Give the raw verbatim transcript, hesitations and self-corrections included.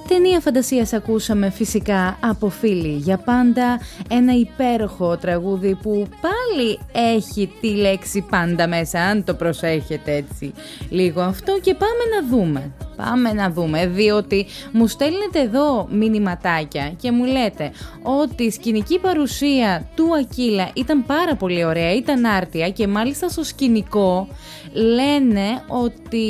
Ταινία φαντασίας ακούσαμε φυσικά από Φίλοι για πάντα, ένα υπέροχο τραγούδι που πάλι έχει τη λέξη πάντα μέσα, αν το προσέχετε έτσι λίγο αυτό, και πάμε να δούμε. Πάμε να δούμε, διότι μου στέλνετε εδώ μηνυματάκια και μου λέτε ότι η σκηνική παρουσία του Ακύλα ήταν πάρα πολύ ωραία, ήταν άρτια, και μάλιστα στο σκηνικό λένε ότι